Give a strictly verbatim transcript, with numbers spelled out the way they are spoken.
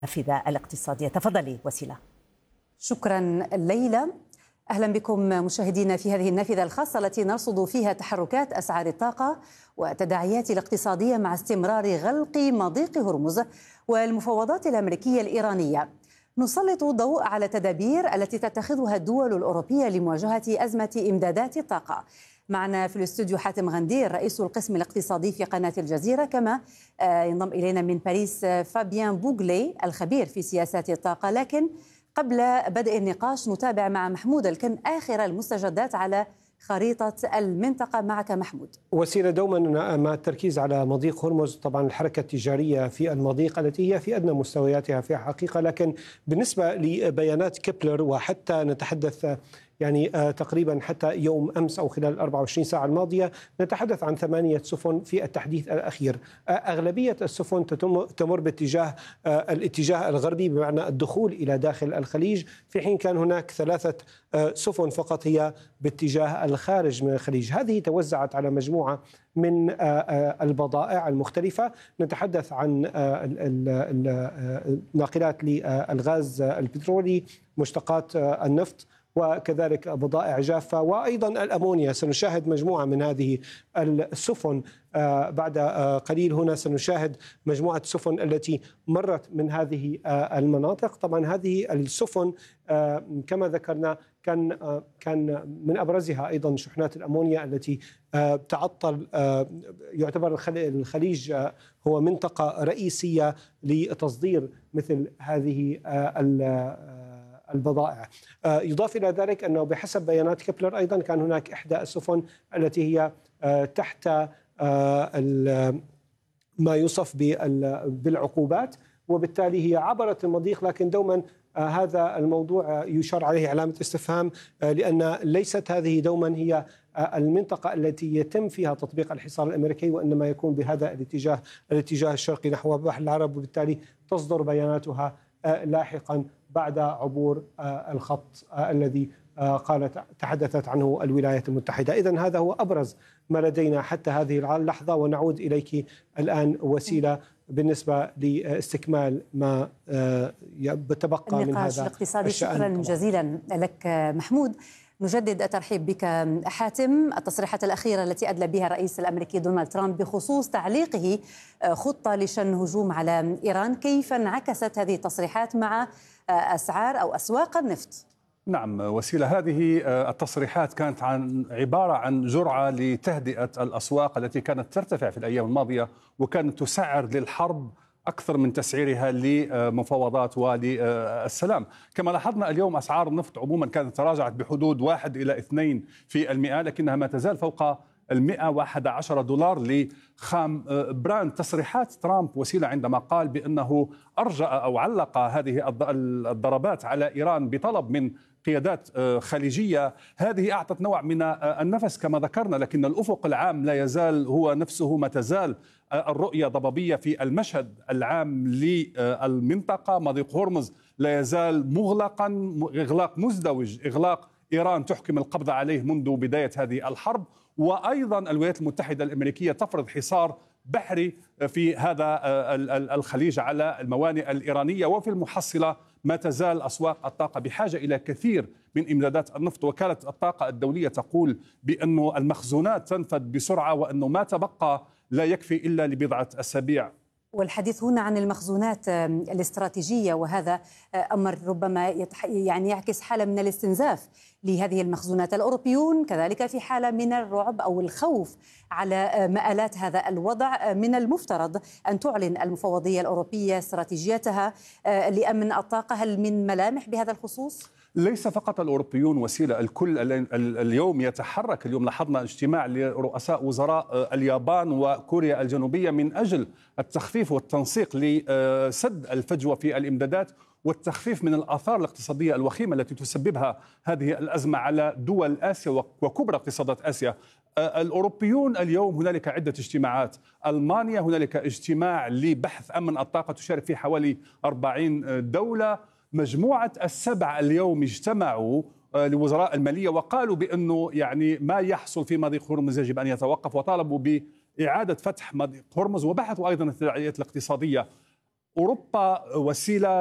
النافذة الاقتصادية. تفضلي وسيلة. شكرا ليلى. أهلا بكم مشاهدينا في هذه النافذة الخاصة التي نرصد فيها تحركات أسعار الطاقة والتداعيات الاقتصادية مع استمرار غلق مضيق هرمز والمفاوضات الأمريكية الإيرانية. نسلط الضوء على التدابير التي تتخذها الدول الأوروبية لمواجهة أزمة إمدادات الطاقة. معنا في الاستوديو حاتم غندير رئيس القسم الاقتصادي في قناة الجزيرة، كما ينضم إلينا من باريس فابيان بوغلي الخبير في سياسات الطاقة. لكن قبل بدء النقاش نتابع مع محمود الكن آخر المستجدات على خريطة المنطقة. معك محمود. وسيلة، دوما مع التركيز على مضيق هرمز، طبعا الحركة التجارية في المضيق التي هي في أدنى مستوياتها في الحقيقة، لكن بالنسبة لبيانات كيبلر وحتى نتحدث يعني تقريبا حتى يوم أمس أو خلال الأربع وعشرين ساعة الماضية نتحدث عن ثمانية سفن في التحديث الأخير. أغلبية السفن تمر باتجاه الاتجاه الغربي، بمعنى الدخول إلى داخل الخليج، في حين كان هناك ثلاثة سفن فقط هي باتجاه الخارج من الخليج. هذه توزعت على مجموعة من البضائع المختلفة. نتحدث عن ناقلات للغاز البترولي، مشتقات النفط، وكذلك بضائع جافة، وأيضا الأمونيا. سنشاهد مجموعة من هذه السفن بعد قليل. هنا سنشاهد مجموعة السفن التي مرت من هذه المناطق. طبعا هذه السفن كما ذكرنا كان كان من أبرزها أيضا شحنات الأمونيا التي تعطل. يعتبر الخليج هو منطقة رئيسية لتصدير مثل هذه البضائع. يضاف إلى ذلك أنه بحسب بيانات كيبلر أيضا كان هناك إحدى السفن التي هي تحت ما يوصف بالعقوبات، وبالتالي هي عبرت المضيق. لكن دوما هذا الموضوع يشار عليه علامة استفهام، لأن ليست هذه دوما هي المنطقة التي يتم فيها تطبيق الحصار الأمريكي، وإنما يكون بهذا الاتجاه الاتجاه الشرقي نحو بحر العرب، وبالتالي تصدر بياناتها لاحقا بعد عبور الخط الذي قالت تحدثت عنه الولايات المتحدة. إذن هذا هو أبرز ما لدينا حتى هذه اللحظة. ونعود إليك الآن وسيلة بالنسبة لاستكمال ما بتبقى من هذا الاقتصادي. شكرا جزيلا لك محمود. نجدد الترحيب بك حاتم. التصريحات الأخيرة التي أدلى بها الرئيس الأمريكي دونالد ترامب بخصوص تعليقه خطة لشن هجوم على إيران، كيف انعكست هذه التصريحات مع أسعار أو أسواق النفط؟ نعم وسيلة، هذه التصريحات كانت عن عبارة عن جرعة لتهدئة الأسواق التي كانت ترتفع في الأيام الماضية، وكانت تسعر للحرب أكثر من تسعيرها لمفاوضات وللسلام. كما لاحظنا اليوم أسعار النفط عموما كانت تراجعت بحدود واحد إلى اثنين في المئة، لكنها ما تزال فوق المئة وأحد عشر دولار لخام براند. تصريحات ترامب وسيلة عندما قال بأنه أرجأ أو علق هذه الضربات على إيران بطلب من قيادات خليجية، هذه أعطت نوع من النفس كما ذكرنا، لكن الأفق العام لا يزال هو نفسه. ما تزال الرؤية ضبابية في المشهد العام للمنطقة. مضيق هرمز لا يزال مغلقا إغلاق مزدوج، إغلاق إيران تحكم القبض عليه منذ بداية هذه الحرب. وأيضا الولايات المتحدة الأمريكية تفرض حصار بحري في هذا الخليج على الموانئ الإيرانية. وفي المحصلة ما تزال أسواق الطاقة بحاجة إلى كثير من إمدادات النفط. وكالة الطاقة الدولية تقول بأن المخزونات تنفد بسرعة، وأنه ما تبقى لا يكفي إلا لبضعة أسابيع. والحديث هنا عن المخزونات الاستراتيجية، وهذا أمر ربما يتح... يعني يعكس حالة من الاستنزاف لهذه المخزونات. الأوروبيون كذلك في حالة من الرعب أو الخوف على مآلات هذا الوضع. من المفترض أن تعلن المفوضية الأوروبية استراتيجيتها لأمن الطاقة. هل من ملامح بهذا الخصوص؟ ليس فقط الأوروبيون وسيلة، الكل اليوم يتحرك. اليوم لاحظنا اجتماع لرؤساء وزراء اليابان وكوريا الجنوبية من أجل التخفيف والتنسيق لسد الفجوة في الإمدادات والتخفيف من الآثار الاقتصادية الوخيمة التي تسببها هذه الأزمة على دول آسيا وكبرى اقتصادات آسيا. الأوروبيون اليوم هنالك عدة اجتماعات. ألمانيا هنالك اجتماع لبحث أمن الطاقة تشارك فيه حوالي أربعين دولة. مجموعة السبع اليوم اجتمعوا لوزراء المالية وقالوا بأنه يعني ما يحصل في مضيق هرمز يجب أن يتوقف، وطالبوا بإعادة فتح مضيق هرمز، وبحثوا أيضا التداعيات الاقتصادية. أوروبا وسيلة